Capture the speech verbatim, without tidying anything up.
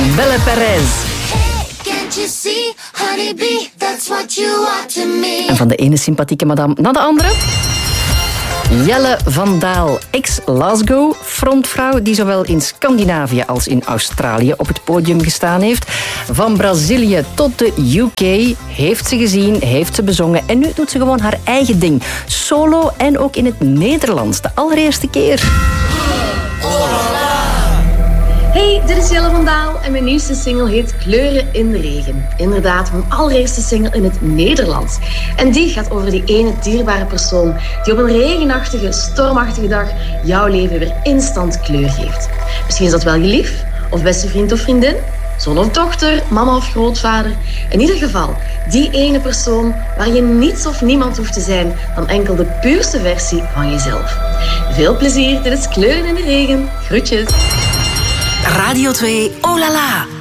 Belle Perez. En van de ene sympathieke madame naar de andere. Jelle van Daal, ex-Glasgow frontvrouw die zowel in Scandinavië als in Australië op het podium gestaan heeft. Van Brazilië tot de U K heeft ze gezien, heeft ze bezongen en nu doet ze gewoon haar eigen ding. Solo en ook in het Nederlands, de allereerste keer. Hey, dit is Jelle van Daal en mijn nieuwste single heet Kleuren in de Regen. Inderdaad, mijn allereerste single in het Nederlands. En die gaat over die ene dierbare persoon die op een regenachtige, stormachtige dag jouw leven weer instant kleur geeft. Misschien is dat wel je lief, of beste vriend of vriendin, zoon of dochter, mama of grootvader. In ieder geval, die ene persoon waar je niets of niemand hoeft te zijn dan enkel de puurste versie van jezelf. Veel plezier, dit is Kleuren in de Regen. Groetjes. Radio twee, oh la la.